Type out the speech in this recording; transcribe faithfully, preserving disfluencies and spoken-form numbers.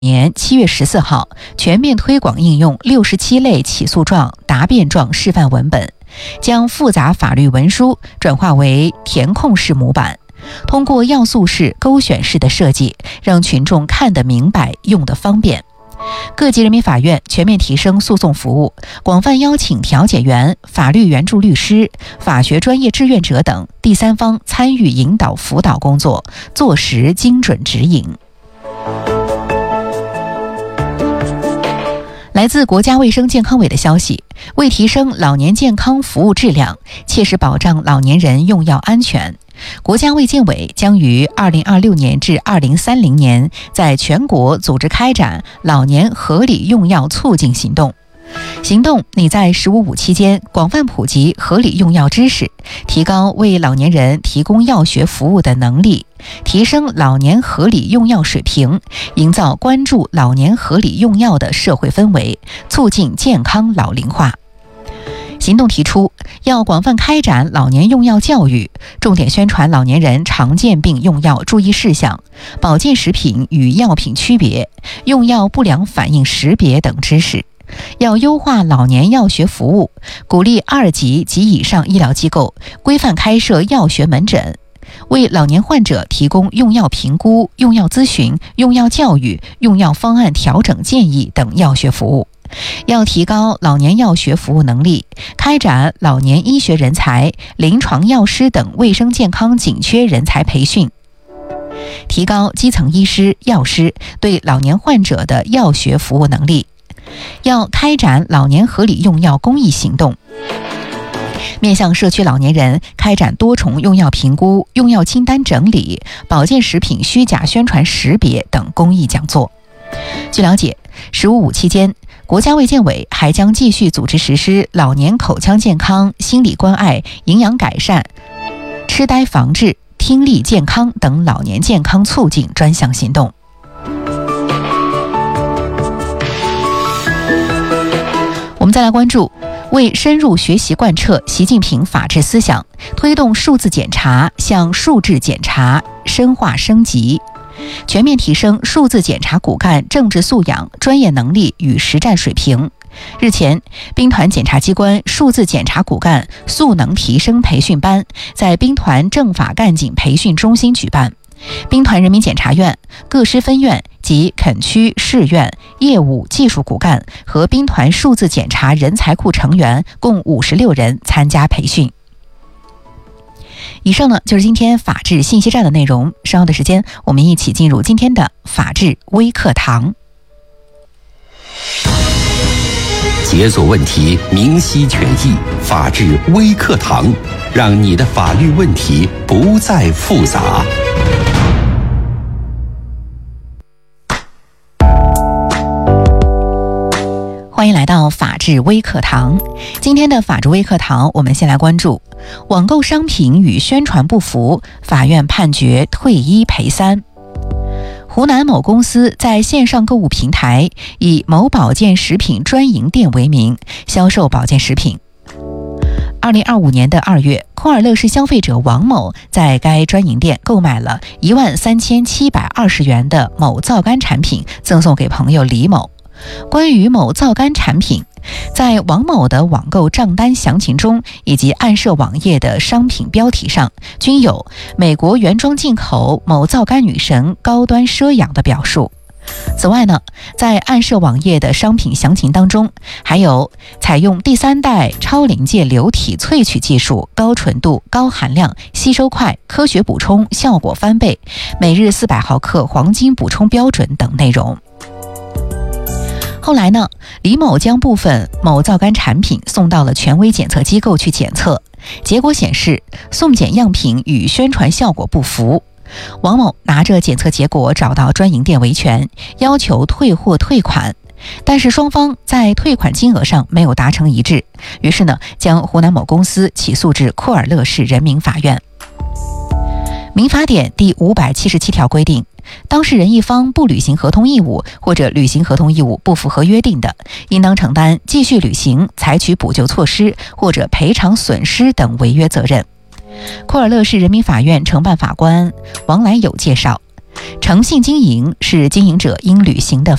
年七月十四号，全面推广应用六十七类起诉状、答辩状示范文本，将复杂法律文书转化为填空式模板，通过要素式、勾选式的设计，让群众看得明白、用得方便。各级人民法院全面提升诉讼服务，广泛邀请调解员、法律援助律师、法学专业志愿者等第三方参与引导辅导工作，做实精准指引。来自国家卫生健康委的消息，为提升老年健康服务质量，切实保障老年人用药安全，国家卫健委将于二零二六年至二零三零年在全国组织开展老年合理用药促进行动。行动拟在“十五五”期间广泛普及合理用药知识，提高为老年人提供药学服务的能力，提升老年合理用药水平，营造关注老年合理用药的社会氛围，促进健康老龄化。行动提出，要广泛开展老年用药教育，重点宣传老年人常见病用药注意事项、保健食品与药品区别、用药不良反应识别等知识。要优化老年药学服务，鼓励二级及以上医疗机构规范开设药学门诊，为老年患者提供用药评估、用药咨询、用药教育、用药方案调整建议等药学服务。要提高老年药学服务能力，开展老年医学人才、临床药师等卫生健康紧缺人才培训，提高基层医师、药师对老年患者的药学服务能力。要开展老年合理用药公益行动，面向社区老年人开展多重用药评估、用药清单整理、保健食品虚假宣传识别等公益讲座。据了解，十五五期间，国家卫健委还将继续组织实施老年口腔健康、心理关爱、营养改善、痴呆防治、听力健康等老年健康促进专项行动。我们再来关注，为深入学习贯彻习近平法治思想，推动数字检查向数质检查深化升级，全面提升数字检查骨干政治素养、专业能力与实战水平。日前，兵团检察机关数字检查骨干素能提升培训班在兵团政法干警培训中心举办。兵团人民检察院、各师分院及垦区市院业务技术骨干和兵团数字检查人才库成员共五十六人参加培训。以上呢就是今天法治信息站的内容，稍后的时间我们一起进入今天的法治微课堂。 解锁问题，明晰权益，法治微课堂，让你的法律问题不再复杂。 欢迎来到法治微课堂。今天的法治微课堂，我们先来关注网购商品与宣传不符，法院判决退一赔三。湖南某公司在线上购物平台以某保健食品专营店为名销售保健食品。二零二五年的二月，库尔勒市消费者王某在该专营店购买了一万三千七百二十元的某皂苷产品，赠送给朋友李某。关于某皂苷产品，在王某的网购账单详情中以及暗设网页的商品标题上均有美国原装进口某皂苷女神高端奢养的表述。此外呢，在暗设网页的商品详情当中还有采用第三代超临界流体萃取技术，高纯度、高含量、吸收快、科学补充效果翻倍，每日四百毫克黄金补充标准等内容。后来呢，李某将部分某皂苷产品送到了权威检测机构去检测，结果显示送检样品与宣传效果不符。王某拿着检测结果找到专营店维权，要求退货退款，但是双方在退款金额上没有达成一致，于是呢，将湖南某公司起诉至库尔勒市人民法院。民法典第五百七十七条规定，当事人一方不履行合同义务或者履行合同义务不符合约定的，应当承担继续履行、采取补救措施或者赔偿损失等违约责任。库尔勒市人民法院承办法官王来友介绍， 诚信经营是经营者应履行的